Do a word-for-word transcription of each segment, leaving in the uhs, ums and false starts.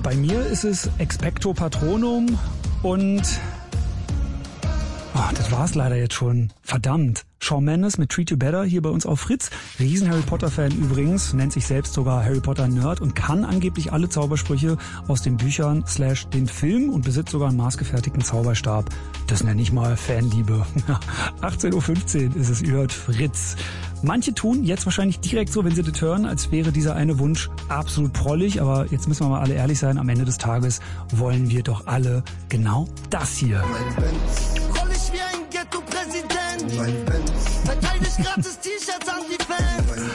Bei mir ist es Expecto Patronum und... Oh, das war's leider jetzt schon. Verdammt. Shawn Mendes mit Treat You Better hier bei uns auf Fritz. Riesen Harry Potter Fan übrigens, nennt sich selbst sogar Harry Potter Nerd und kann angeblich alle Zaubersprüche aus den Büchern slash den Film und besitzt sogar einen maßgefertigten Zauberstab. Das nenne ich mal Fanliebe. achtzehn Uhr fünfzehn ist es, ihr hört Fritz. Manche tun jetzt wahrscheinlich direkt so, wenn sie das hören, als wäre dieser eine Wunsch absolut prollig, aber jetzt müssen wir mal alle ehrlich sein, am Ende des Tages wollen wir doch alle genau das hier. Roll ich wie ein Ghetto-Präsident. Verteile ich gratis T-Shirts an die Fans.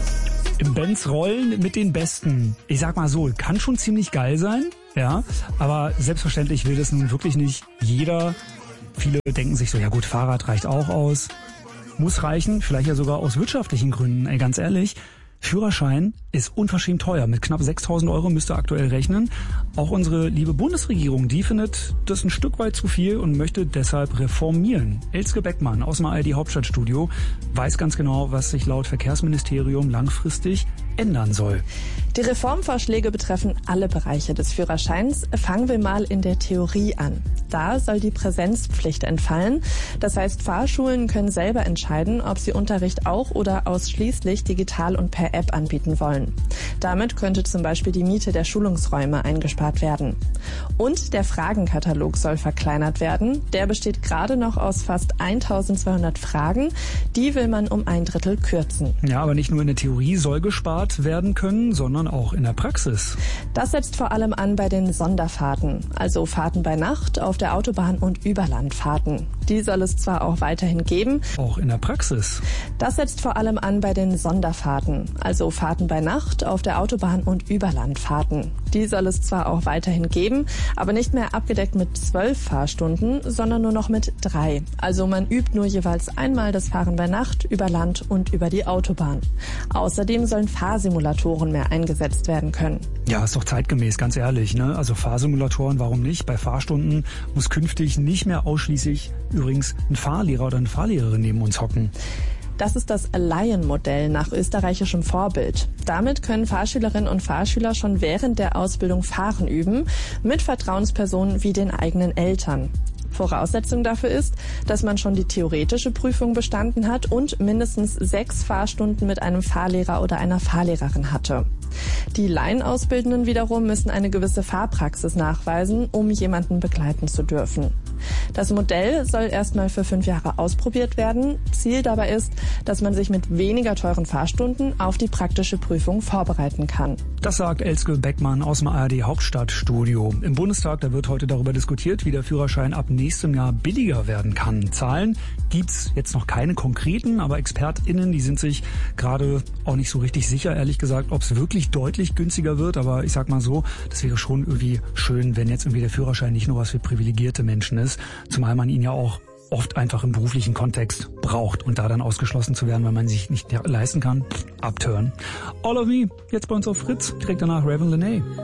Im Benz rollen mit den Besten. Ich sag mal so, kann schon ziemlich geil sein, ja, aber selbstverständlich will das nun wirklich nicht jeder. Viele denken sich so, ja gut, Fahrrad reicht auch aus. Muss reichen, vielleicht ja sogar aus wirtschaftlichen Gründen, ey, ganz ehrlich. Führerschein ist unverschämt teuer. Mit knapp sechstausend Euro müsst ihr aktuell rechnen. Auch unsere liebe Bundesregierung, die findet das ein Stück weit zu viel und möchte deshalb reformieren. Elske Beckmann aus dem A R D Hauptstadtstudio weiß ganz genau, was sich laut Verkehrsministerium langfristig ändern soll. Die Reformvorschläge betreffen alle Bereiche des Führerscheins. Fangen wir mal in der Theorie an. Da soll die Präsenzpflicht entfallen. Das heißt, Fahrschulen können selber entscheiden, ob sie Unterricht auch oder ausschließlich digital und per App anbieten wollen. Damit könnte zum Beispiel die Miete der Schulungsräume eingespart werden. Und der Fragenkatalog soll verkleinert werden. Der besteht gerade noch aus fast eintausendzweihundert Fragen. Die will man um ein Drittel kürzen. Ja, aber nicht nur in der Theorie soll gespart werden können, sondern auch in der Praxis. Das setzt vor allem an bei den Sonderfahrten, also Fahrten bei Nacht, auf der Autobahn und Überlandfahrten. Die soll es zwar auch weiterhin geben. Auch in der Praxis. Das setzt vor allem an bei den Sonderfahrten, also Fahrten bei Nacht, auf der Autobahn und Überlandfahrten. Die soll es zwar auch weiterhin geben, aber nicht mehr abgedeckt mit zwölf Fahrstunden, sondern nur noch mit drei. Also man übt nur jeweils einmal das Fahren bei Nacht, über Land und über die Autobahn. Außerdem sollen Fahrsimulatoren mehr eingesetzt werden können. Ja, ist doch zeitgemäß, ganz ehrlich, ne? Also Fahrsimulatoren, warum nicht? Bei Fahrstunden muss künftig nicht mehr ausschließlich übrigens ein Fahrlehrer oder eine Fahrlehrerin neben uns hocken. Das ist das Lion-Modell nach österreichischem Vorbild. Damit können Fahrschülerinnen und Fahrschüler schon während der Ausbildung Fahren üben, mit Vertrauenspersonen wie den eigenen Eltern. Voraussetzung dafür ist, dass man schon die theoretische Prüfung bestanden hat und mindestens sechs Fahrstunden mit einem Fahrlehrer oder einer Fahrlehrerin hatte. Die Laienausbildenden wiederum müssen eine gewisse Fahrpraxis nachweisen, um jemanden begleiten zu dürfen. Das Modell soll erstmal für fünf Jahre ausprobiert werden. Ziel dabei ist, dass man sich mit weniger teuren Fahrstunden auf die praktische Prüfung vorbereiten kann. Das sagt Elske Beckmann aus dem A R D Hauptstadtstudio. Im Bundestag, da wird heute darüber diskutiert, wie der Führerschein ab nächstem Jahr billiger werden kann. Zahlen gibt's jetzt noch keine konkreten, aber ExpertInnen, die sind sich gerade auch nicht so richtig sicher, ehrlich gesagt, ob es wirklich deutlich günstiger wird. Aber ich sag mal so, das wäre schon irgendwie schön, wenn jetzt irgendwie der Führerschein nicht nur was für privilegierte Menschen ist, zumal man ihn ja auch oft einfach im beruflichen Kontext braucht und da dann ausgeschlossen zu werden, weil man sich nicht leisten kann, abturn. All of Me, jetzt bei uns auf Fritz, direkt danach Raven Lenae.